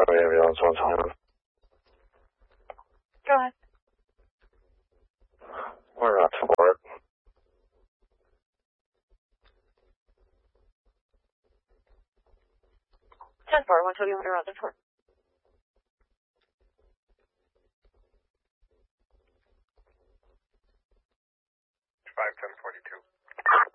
the ambulance one time. Go ahead. We're not to work. 10-4, 121 around the port. 51042.